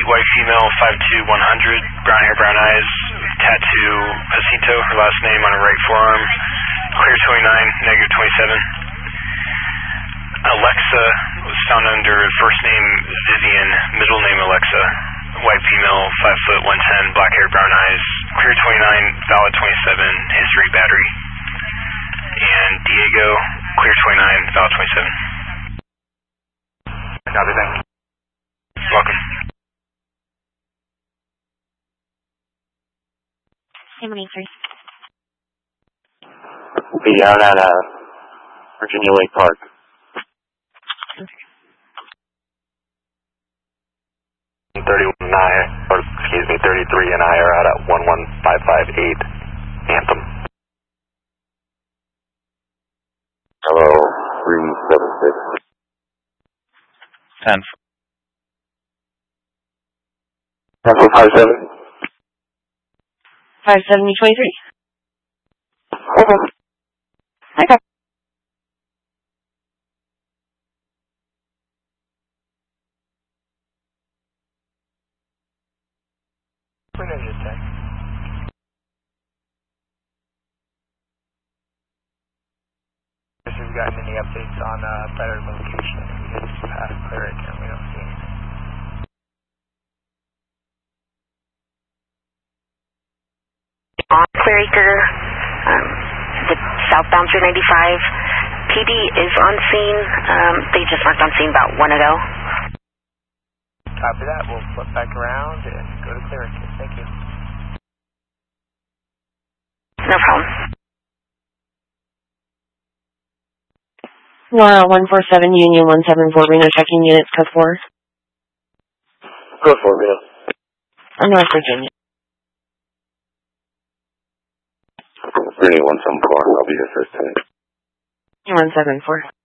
white female, 5'2", 100, brown hair, brown eyes, tattoo, Jacinto, her last name on her right forearm, clear 29, negative 27. Alexa was found under first name Vivian, middle name Alexa, white female, 5 foot, 110, black hair, brown eyes, clear 29, valid 27, history battery. And Diego, clear 29, valid 27. Copy, thank you. Welcome. Be down at Virginia Lake Park. Okay. 31 and I, or excuse me, 33 and I are out at 11558 Anthem. Hello, 376. 10. 57. 57023. Okay. We're going to use that. If you've gotten any updates on better location, we just passed Cleric and we don't see anything. On Cleriker, the southbound 395. PD is on scene. They just marked on scene about 1 ago. Copy that. We'll flip back around and go to Cleric. Thank you. No problem. 147 Union 174 Reno checking units code 4. Code 4, Reno. North Virginia. Reno 174. I'll be your first time. 174.